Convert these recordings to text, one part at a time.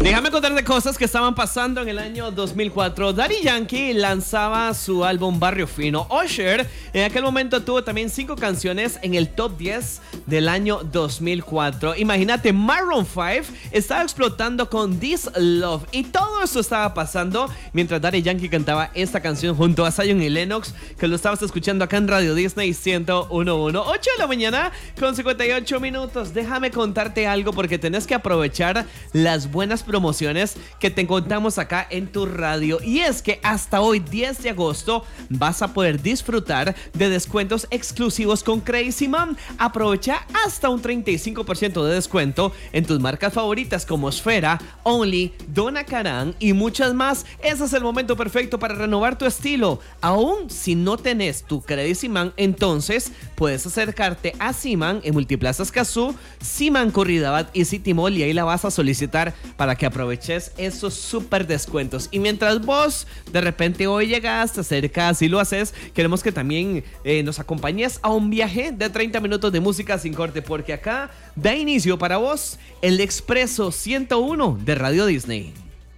Déjame contarte cosas que estaban pasando en el año 2004. Daddy Yankee lanzaba su álbum Barrio Fino. Usher en aquel momento tuvo también 5 canciones en el top 10 del año 2004. Imagínate, Maroon 5 estaba explotando con This Love. Y todo eso estaba pasando mientras Daddy Yankee cantaba esta canción junto a Zion y Lennox, que lo estabas escuchando acá en Radio Disney 101.1. 8 de la mañana con 58 minutos. Déjame contarte algo porque tenés que aprovechar las buenas promociones que te contamos acá en tu radio, y es que hasta hoy 10 de agosto vas a poder disfrutar de descuentos exclusivos con Crazy Man. Aprovecha hasta un 35% de descuento en tus marcas favoritas como Esfera, Only, Donna Karan y muchas más. Ese es el momento perfecto para renovar tu estilo. Aún si no tenés tu Crazy Man, entonces puedes acercarte a Siman en Multiplazas Cazú, Siman Corridabat y City Mall, y ahí la vas a solicitar para que aproveches esos super descuentos. Y mientras vos de repente hoy llegas, te acercas y lo haces, queremos que también nos acompañes a un viaje de 30 minutos de música sin corte, porque acá da inicio para vos el Expreso 101 de Radio Disney.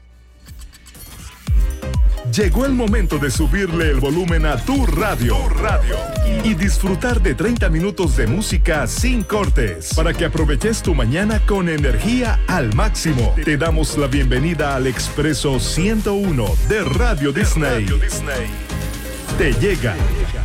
Llegó el momento de subirle el volumen a tu radio y disfrutar de 30 minutos de música sin cortes para que aproveches tu mañana con energía al máximo. Te damos la bienvenida al Expreso 101 de Radio Disney. Te llega